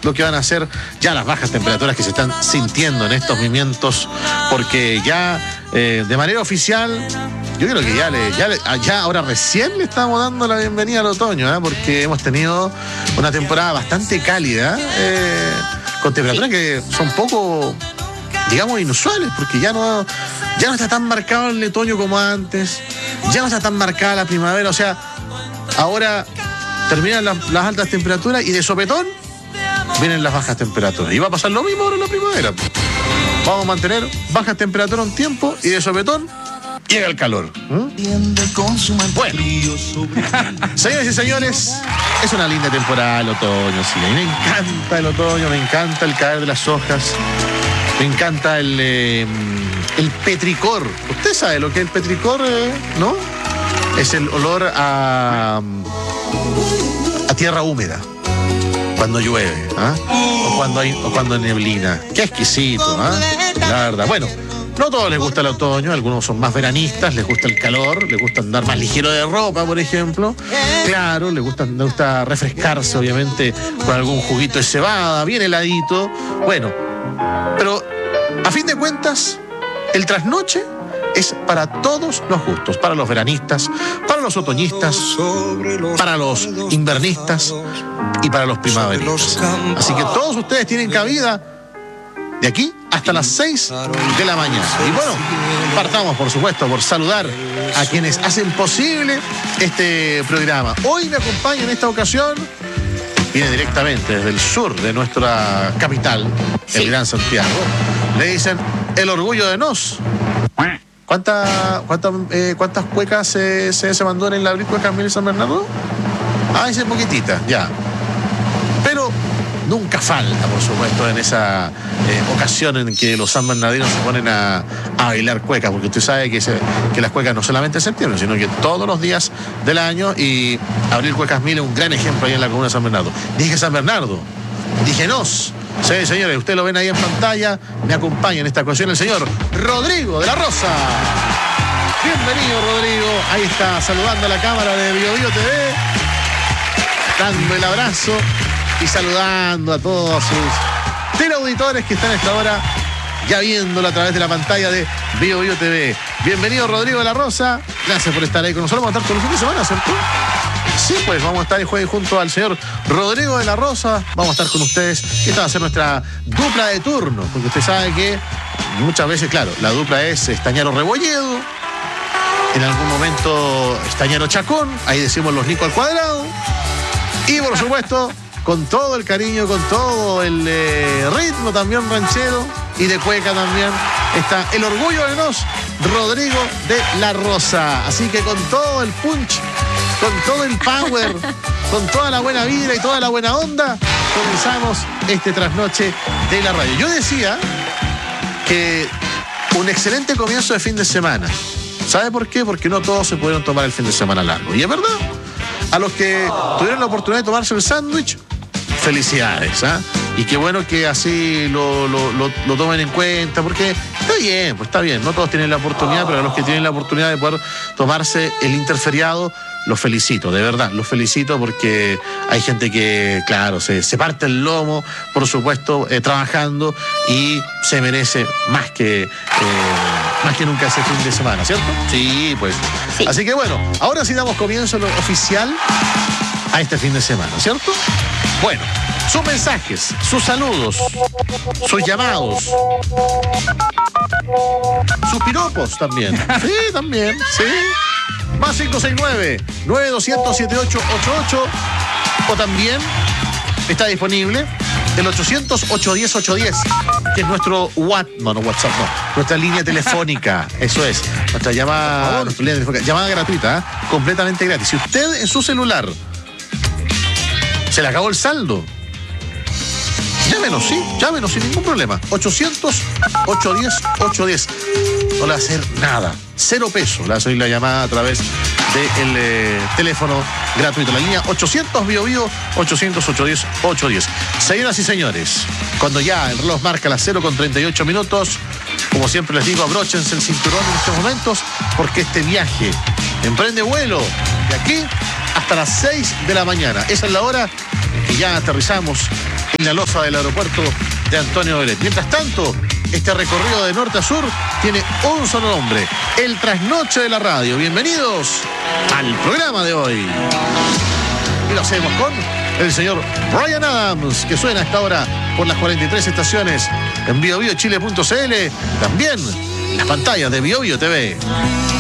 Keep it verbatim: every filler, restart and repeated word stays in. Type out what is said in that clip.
lo que van a hacer ya las bajas temperaturas que se están sintiendo en estos momentos, porque ya eh, de manera oficial, yo creo que ya, le, ya, le, ya ahora recién le estamos dando la bienvenida al otoño, ¿eh? Porque hemos tenido una temporada bastante cálida, eh, con temperaturas que son poco, digamos, inusuales, porque ya no, ya no está tan marcado el otoño como antes, ya no está tan marcada la primavera, o sea, ahora terminan las, las altas temperaturas y de sopetón vienen las bajas temperaturas. Y va a pasar lo mismo ahora en la primavera. Vamos a mantener bajas temperaturas un tiempo y de sopetón llega el calor. ¿Mm? Bueno, señores y señores, es una linda temporada el otoño, sí. A mí me encanta el otoño, me encanta el caer de las hojas, me encanta el, eh, el petricor. Usted sabe lo que es el petricor, eh, ¿no? Es el olor a, a tierra húmeda cuando llueve, ¿eh? o, cuando hay, o cuando hay neblina. Qué exquisito, ¿eh? La verdad. Bueno, no a todos les gusta el otoño, algunos son más veranistas, les gusta el calor, les gusta andar más ligero de ropa, por ejemplo. Claro, les gusta, les gusta refrescarse, obviamente, con algún juguito de cebada, bien heladito. Bueno, pero a fin de cuentas, el trasnoche es para todos los gustos, para los veranistas, para los otoñistas, para los invernistas y para los primaveristas. Así que todos ustedes tienen cabida de aquí hasta las seis de la mañana. Y bueno, partamos, por supuesto, por saludar a quienes hacen posible este programa. Hoy me acompaña en esta ocasión, viene directamente desde el sur de nuestra capital, sí, el Gran Santiago. Le dicen el orgullo de Nos. ¿Cuánta, cuánta, eh, ¿Cuántas cuecas se, se, se mandó en el Abril Cuecas Mil San Bernardo? Ah, hice poquitita, ya. Pero nunca falta, por supuesto, en esa eh, ocasión en que los sanbernardinos se ponen a, a bailar cuecas, porque usted sabe que, se, que las cuecas no solamente en septiembre, sino que todos los días del año, y Abril Cuecas Mil es un gran ejemplo ahí en la comuna de San Bernardo. Dije San Bernardo, dije Nos. Sí, señores, ustedes lo ven ahí en pantalla. Me acompaña en esta ocasión el señor Rodrigo de la Rosa. Bienvenido, Rodrigo. Ahí está, saludando a la cámara de Bio Bio T V, dando el abrazo y saludando a todos sus teleauditores que están a esta hora ya viéndolo a través de la pantalla de Bio Bio T V. Bienvenido, Rodrigo de la Rosa. Gracias por estar ahí con nosotros. Vamos a estar todo el fin de semana, ¿cierto? Sí, pues vamos a estar el jueves junto al señor Rodrigo de la Rosa. Vamos a estar con ustedes. Esta va a ser nuestra dupla de turno, porque usted sabe que muchas veces, claro, la dupla es Estañaro Rebolledo, en algún momento Estañaro Chacón, ahí decimos los Nico al cuadrado, y por supuesto, con todo el cariño, con todo el eh, ritmo también ranchero y de cueca también, está el orgullo de Nos, Rodrigo de la Rosa. Así que con todo el punch, con todo el power, con toda la buena vibra y toda la buena onda, comenzamos este trasnoche de la radio. Yo decía que un excelente comienzo de fin de semana. ¿Sabe por qué? Porque no todos se pudieron tomar el fin de semana largo. Y es verdad, a los que tuvieron la oportunidad de tomarse el sándwich, felicidades, ¿ah? ¿eh? Y qué bueno que así lo, lo, lo, lo tomen en cuenta, porque está bien, pues está bien, no todos tienen la oportunidad, pero a los que tienen la oportunidad de poder tomarse el interferiado, los felicito, de verdad, los felicito, porque hay gente que, claro, se, se parte el lomo, por supuesto, eh, trabajando, y se merece más que, eh, más que nunca ese fin de semana, ¿cierto? Sí, pues. Sí. Así que bueno, ahora sí damos comienzo lo oficial a este fin de semana, ¿cierto? Bueno, sus mensajes, sus saludos, sus llamados, sus piropos también. Sí, también, sí. Más cinco seis nueve, nueve dos cero cero, siete ocho ocho ocho. O también está disponible el ochocientos, ochocientos diez, ochocientos diez, que es nuestro WhatsApp, no, no WhatsApp, no, nuestra línea telefónica. Eso es, nuestra llamada, nuestra línea telefónica, llamada gratuita, ¿eh? Completamente gratis. Si usted en su celular se le acabó el saldo, llámenos, sí, llámenos sin ningún problema. ochocientos, ochocientos diez, ochocientos diez. No le va a hacer nada. Cero pesos. Le va a salir la llamada a través del eh, teléfono gratuito. La línea ochocientos Bio Bio, ochocientos, ochocientos diez, ochocientos diez. Señoras y señores, cuando ya el reloj marca las cero con treinta y ocho minutos, como siempre les digo, abróchense el cinturón en estos momentos, porque este viaje emprende vuelo de aquí hasta las seis de la mañana. Esa es la hora en que ya aterrizamos en la losa del aeropuerto de Antonio Beret. Mientras tanto, este recorrido de norte a sur tiene un solo nombre: el trasnoche de la radio. Bienvenidos al programa de hoy. Y lo hacemos con el señor Bryan Adams, que suena a esta hora por las cuarenta y tres estaciones en bio bio chile punto c l, también en las pantallas de Bio Bio T V.